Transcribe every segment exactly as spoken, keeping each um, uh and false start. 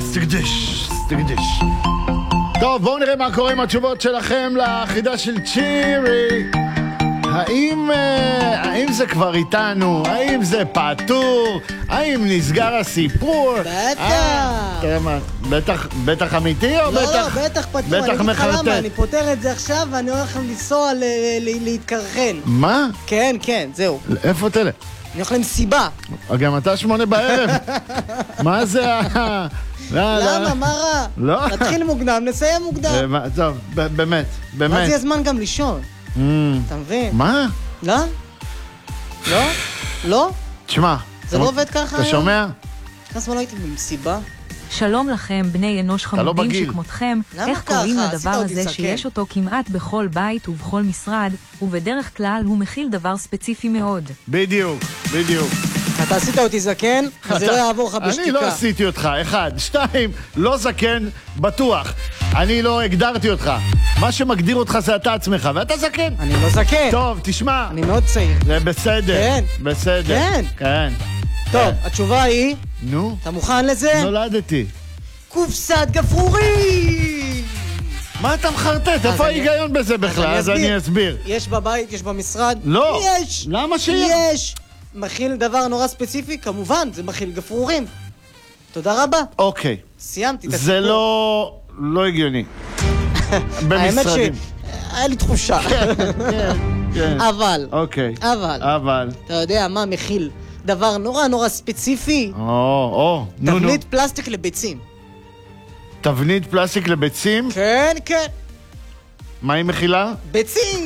סטגדש, סטגדש. טוב, בואו נראה מה קורה עם התשובות שלכם לחידה של צ'ירי. האם, האם זה כבר איתנו? האם זה פתור? האם נסגר הסיפור? בטח. תראה מה, בטח, בטח אמיתי או לא, בטח? לא, בטח פתור. בטח אני אגיד לך מחרטט. למה, אני פותר את זה עכשיו ואני הולך לנסוע ל- ל- להתקרחל. מה? כן, כן, זהו. איפה תלך? אני הולך למסיבה. גם אתה שמונה בערב. מה זה ה... לא, למה? לא. מה רע? לא. נתחיל מוקדם, נסיים אה, מוקדם. מה- טוב, ב- באמת, ואז באמת. יהיה זמן גם לישון. Mm, אתה מבין? מה? לא? לא? לא? תשמע. זה אתה- לא עובד ככה אתה היום? שומע? כמה זמן לא הייתי במסיבה? שלום לכם, בני אנוש לא חמודים בגיל. שכמותכם. למה איך ככה? קוראים עשית לדבר אותי הזה זקן. שיש אותו כמעט בכל בית ובכל משרד, ובדרך כלל הוא מכיל דבר ספציפי מאוד. בדיוק, בדיוק. אתה עשית אותי זקן, אז זה אתה- לא יעבור לך בשתיקה. אני לא עשיתי אותך, אחד. שתיים, לא זקן, בטוח. אני לא הגדרתי אותך. מה שמגדיר אותך זה אתה עצמך, ואתה זקן. אני לא זקן. טוב, תשמע. אני מאוד צעיר. זה בסדר. כן. בסדר. כן. כן. טוב, כן. התשובה היא, נו, אתה מוכן לזה? נולדתי. קופסת גפרורים! מה אתה מחרטט? איפה אני- ההיגיון בזה בכלל? אז אני אסביר. יש בבית, יש במשרד? לא. יש! למה שיהיה? יש! מכיל דבר נורא ספציפי, כמובן, זה מכיל גפרורים. תודה רבה. אוקיי. סיימתי את זה הסיפור. לא... לא הגיוני. האמת במשרדים. שהיה לי תחושה. כן, כן. אבל, אוקיי. אבל, אבל... אתה יודע מה מכיל דבר נורא נורא ספציפי? או, או, נו, נו. תבנית פלסטיק לביצים. תבנית פלסטיק לביצים? כן, כן, מה היא מכילה? ביצים!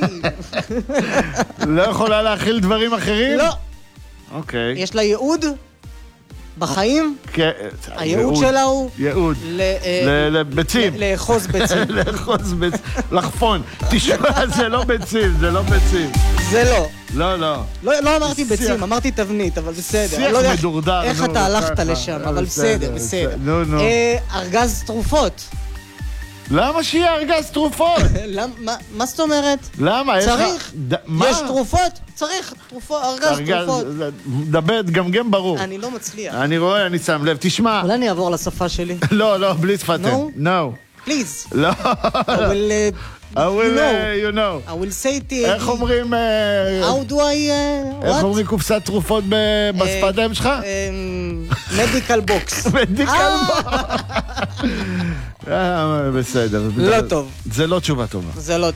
לא יכולה להכיל דברים אחרים? לא, אוקיי. יש לה ייעוד בחיים, כן, הייעוד שלה הוא ייעוד. ל- אה, ל- לביצים. ל- לאחוז ביצים. לאחוז ביצים. לחפון. תשמע, זה לא ביצים, זה לא ביצים. זה לא. לא, לא. לא, לא אמרתי שיח- ביצים, אמרתי תבנית, אבל בסדר. שיח אני לא יודע איך- מדורדר, איך נו, אתה הלכת ככה. לשם, אה, אבל בסדר, בסדר, בסדר. בסדר. נו, נו. אה, ארגז תרופות. למה שיהיה ארגז תרופות? למ- מה- מה זאת אומרת? למה? יש לך- צריך. ד- מה? יש תרופות? צריך תרופות, ארגז ארגז- תרופות. זה- דבר, תגמגם ברור. אני לא מצליח. אני רואה, אני שם לב. תשמע. אולי אני אעבור לשפה שלי? לא, לא, בלי שפת אם. No? No. פליז. לא. I will... uh, I will, know. uh, you know. I will say it... איך אומרים... אה, How do I... uh, איך what? אומרים קופסת תרופות ב- בשפת האם שלך? מדיקל בוקס. מדיקל בוקס. בסדר. לא טוב. זה לא תשובה טובה. זה לא